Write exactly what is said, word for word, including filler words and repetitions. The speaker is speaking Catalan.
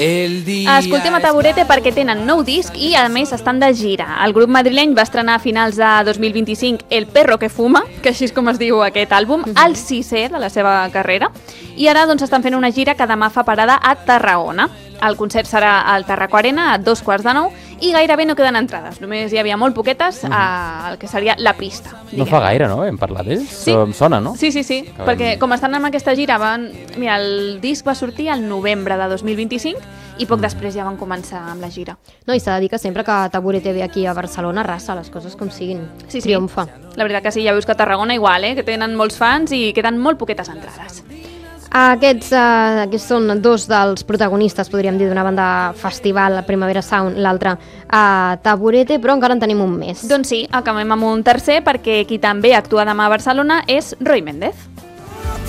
Escoltem a Taburete perquè tenen nou disc i a més estan de gira. El grup madrileny va estrenar a finals de dos mil vint-i-cinc El perro que fuma, que així és com es diu aquest àlbum, el sisè de la seva carrera, i ara doncs estan fent una gira que demà fa parada a Tarragona. El concert serà al Tarraco Arena a dos quarts de nou i gairebé no queden entrades. Només hi havia molt poquetes al que seria la pista. No fa gaire, no? Hem parlat d'ells? Sí. Em sona, no? Sí, sí, sí. Que Perquè vam- com estan amb aquesta gira, van... Mira, el disc va sortir al novembre de dos mil vint-i-cinc i poc després ja van començar amb la gira. No, i s'ha de dir que sempre que Taburete ve aquí a Barcelona arrasa les coses com siguin. Sí, sí. Triomfa. La veritat que sí, ja veus que a Tarragona igual, eh? Que tenen molts fans i queden molt poquetes entrades. Aquests, uh, aquests són dos dels protagonistes, podríem dir, d'una banda festival, la Primavera Sound, l'altra a uh, Taburete, però encara en tenim un més. Doncs sí, acabem amb un tercer perquè qui també actua demà a Barcelona és Roi Méndez.